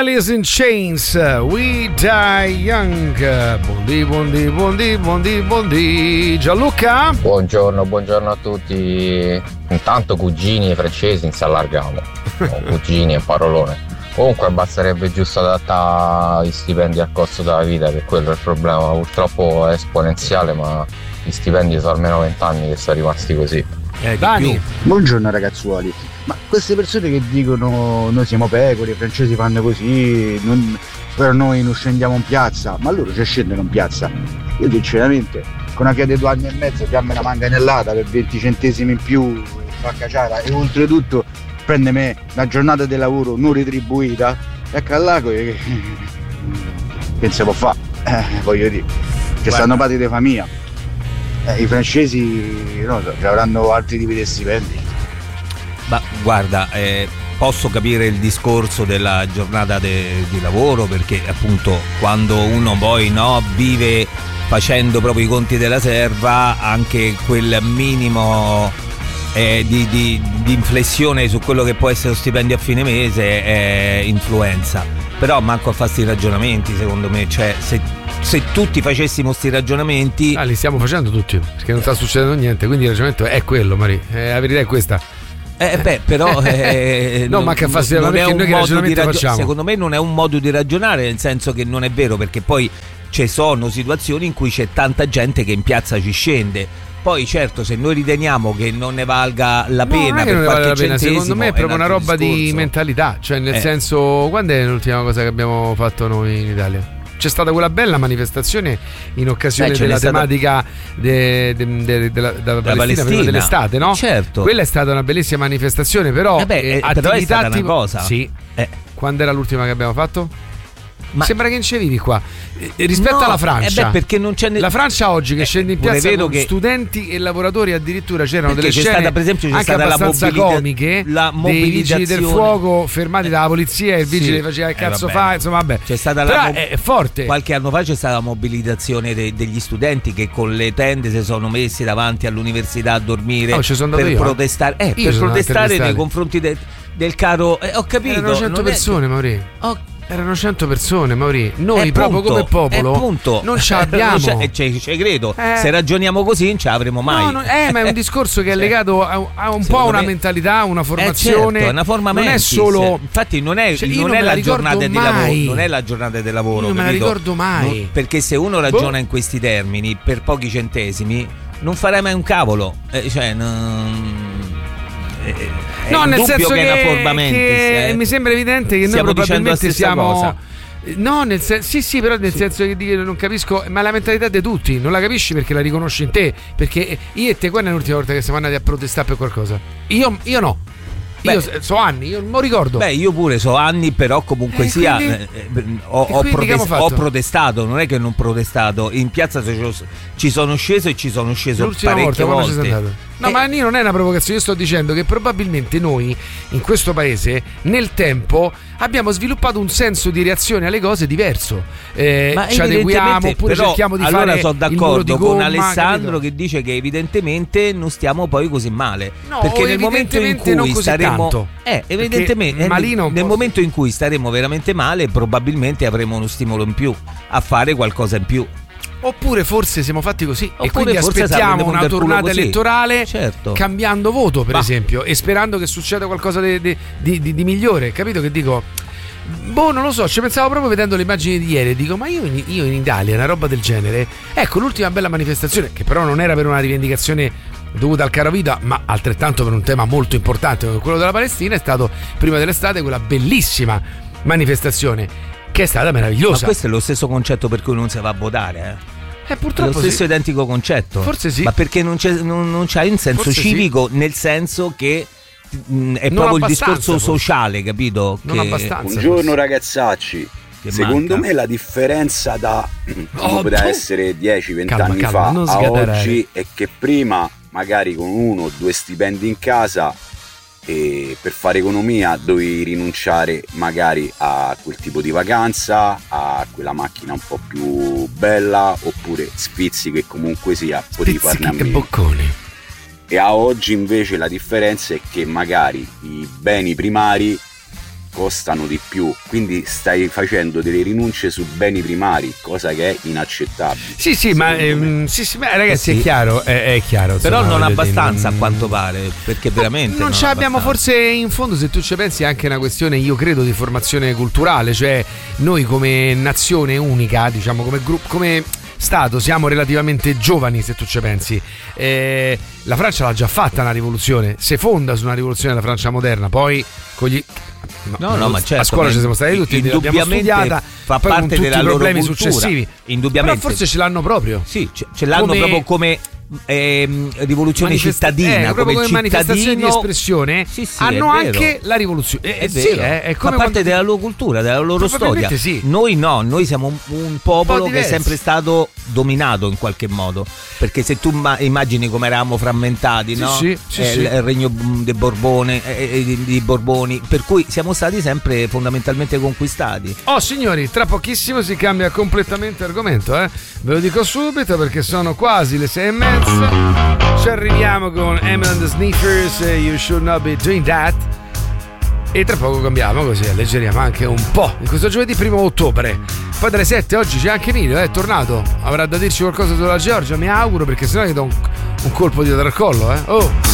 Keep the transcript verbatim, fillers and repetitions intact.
Alice in Chains, We Die Young. Buondì, buondì, buondì, buondì, buondì. Gianluca? Buongiorno, buongiorno a tutti. Intanto cugini e francesi non si allargamo. No, cugini e parolone. Comunque basterebbe giusto adattare gli stipendi al costo della vita, che quello è il problema. Purtroppo è esponenziale, ma gli stipendi sono almeno vent'anni che sono rimasti così. Eh, Dani. Buongiorno ragazzuoli. Ma queste persone che dicono noi siamo pecore, i francesi fanno così, non, però noi non scendiamo in piazza, ma loro ci scendono in piazza. Io sinceramente con una chiave di due anni e mezzo dammi una manganellata per venti centesimi in più, fa caciara, e oltretutto prende me una giornata di lavoro non retribuita, ecco all'ago che pensa può fare, eh, voglio dire, che stanno pati di famiglia. Eh, I francesi non so, avranno altri tipi di stipendi. Ma guarda, eh, posso capire il discorso della giornata de, di lavoro, perché appunto quando uno poi no vive facendo proprio i conti della serva, anche quel minimo eh, di, di, di inflessione su quello che può essere lo stipendio a fine mese è influenza. Però manco a fare sti ragionamenti, secondo me, cioè se se tutti facessimo sti ragionamenti, ah, li stiamo facendo tutti, perché non sta succedendo niente, quindi il ragionamento è quello, Mari, eh, la verità è questa. Eh beh, però eh, no, non, ma che fa se non è un noi che modo di ragionare, facciamo? Secondo me non è un modo di ragionare, nel senso che non è vero, perché poi ci sono situazioni in cui c'è tanta gente che in piazza ci scende. Poi certo, se noi riteniamo che non ne valga la pena, no, per non qualche vale la pena. Secondo me è proprio è una roba discorso. di mentalità, cioè nel eh. senso, quando è l'ultima cosa che abbiamo fatto noi in Italia? C'è stata quella bella manifestazione in occasione eh, della stata... tematica de, de, de, de, della, della Palestina, Palestina. prima dell'estate, no? Certo. Quella è stata una bellissima manifestazione, però, eh beh, eh, attività però è stata tipo... una cosa. Sì. Eh. Quando era l'ultima che abbiamo fatto? Ma... Sembra che non ci vivi qua. Eh, rispetto no, alla Francia, eh beh, perché non c'è ne... la Francia oggi che eh, scende in piazza con che... studenti e lavoratori, addirittura c'erano perché delle c'è scene stata, per esempio, c'è anche stata abbastanza la mobilita... comiche la dei vigili del fuoco fermati eh. dalla polizia e il vigile sì. faceva il cazzo eh, fa, insomma vabbè. C'è stata però la mo... è forte. Qualche anno fa c'è stata la mobilitazione de- degli studenti che con le tende si sono messi davanti all'università a dormire, oh, ci sono per io, protestare eh, io per protestare nei confronti de- del caro eh, ho capito, erano cento persone, è... Mauri. Ho... Erano cento persone, Mauri. Noi eh, proprio punto, come popolo eh, punto. non ce l'abbiamo. Ci credo. Eh. Se ragioniamo così non ce l'avremo mai. No, no, eh, ma è un discorso che è legato a, a un po' una me... mentalità, una formazione. Eh certo, una forma non mentis. è solo. Infatti, non è, cioè, non non è la la giornata di mai. lavoro. Non è la giornata di lavoro. Io non capito? me la ricordo mai. Non, perché se uno ragiona boh. in questi termini, per pochi centesimi, non farai mai un cavolo. Eh, cioè, non. È no, nel senso che, che, è una forma mentis, che eh. mi sembra evidente che stiamo noi probabilmente siamo. Cosa. No, nel sen- sì, sì, però nel sì. senso che dico, non capisco, ma la mentalità di tutti, non la capisci perché la riconosci in te. Perché io e te, quando è l'ultima volta che siamo andati a protestare per qualcosa? Io, io no. Beh, io so anni, io non lo ricordo. Beh, io pure so anni, però comunque eh, sia quindi, eh, ho, ho, protest- ho protestato, non è che non ho protestato. In piazza ci sono sceso e ci sono sceso l'ultima parecchie volta, volte. Sei andato? No, eh. ma io non è una provocazione, io sto dicendo che probabilmente noi in questo paese nel tempo abbiamo sviluppato un senso di reazione alle cose diverso. Eh, ma ci adeguiamo oppure però, cerchiamo di allora fare sono d'accordo il muro di con gomma, Alessandro, capito? che dice che evidentemente non stiamo poi così male. No, perché nel momento in cui staremo tanto. eh, evidentemente malino nel momento in cui staremo veramente male, probabilmente avremo uno stimolo in più a fare qualcosa in più. Oppure forse siamo fatti così Oppure e quindi aspettiamo una tornata elettorale, certo. cambiando voto per Ma. esempio, e sperando che succeda qualcosa di, di, di, di, di migliore, capito che dico? Boh, non lo so, ci pensavo proprio vedendo le immagini di ieri, dico ma io in, io in Italia una roba del genere, ecco l'ultima bella manifestazione, che però non era per una rivendicazione dovuta al caro vita, ma altrettanto per un tema molto importante come quello della Palestina, è stato prima dell'estate quella bellissima manifestazione che è stata meravigliosa. Ma questo è lo stesso concetto per cui non si va a votare, eh? Eh, purtroppo è lo stesso sì. identico concetto. Forse sì. Ma perché non, c'è, non, non c'hai un senso Forse civico, sì. Nel senso che mh, è non proprio il discorso forse. sociale, capito? Non che... abbastanza. Buongiorno forse. ragazzacci. Che Secondo manca. me la differenza da oh, poteva tu. essere dieci venti Calma, anni calma, fa non a sgaderare. oggi è che prima magari con uno o due stipendi in casa e per fare economia dovevi rinunciare magari a quel tipo di vacanza, a quella macchina un po' più bella, oppure sfizi che comunque sia potevi farne a meno. Bocconi. E a oggi invece la differenza è che magari i beni primari costano di più, quindi stai facendo delle rinunce su beni primari, cosa che è inaccettabile. Sì, sì, ma, ehm, sì, sì, ma ragazzi, Eh sì. è chiaro, è, è chiaro. Però insomma, non voglio abbastanza dire, a quanto pare, perché veramente non non ce l'abbiamo, abbastanza. forse in fondo, se tu ci pensi, è anche una questione, io credo, di formazione culturale, cioè noi come nazione unica, diciamo, come gruppo, come Stato siamo relativamente giovani, se tu ci pensi. Eh, la Francia l'ha già fatta una rivoluzione, si fonda su una rivoluzione della Francia moderna, poi con gli No, no, ma certo, a scuola ci siamo stati tutti, l'abbiamo indubbiamente studiata, fa poi con parte tutti della i loro problemi cultura. successivi. Indubbiamente. Però forse ce l'hanno proprio. Sì, ce, ce l'hanno Come- proprio come ehm, rivoluzione Manifesta- cittadina, eh, proprio come, come il manifestazione di cittadino. espressione. Sì, sì, hanno è vero. anche la rivoluzione. Eh, È sì, vero, eh, è fa come parte quando- della loro cultura, della loro storia. Probabilmente sì. Noi no, noi siamo un, un popolo che è diversi. sempre stato dominato in qualche modo. Perché se tu ma- immagini come eravamo frammentati, Sì, no? sì, sì, Eh, sì. il il regno mm, dei Borbone, eh, eh, di, di Borboni, per cui siamo stati sempre fondamentalmente conquistati. Oh signori, tra pochissimo si cambia completamente argomento, eh? Ve lo dico subito perché sono quasi le sei e mezza. Ci arriviamo con Emily and the Sniffers, eh, You Should Not Be Doing That. E tra poco cambiamo, così alleggeriamo anche un po'. In questo giovedì primo ottobre. Poi dalle sette oggi c'è anche Emilio, è tornato. Avrà da dirci qualcosa sulla Georgia, mi auguro, perché sennò gli do un, un colpo di al collo, eh. Oh!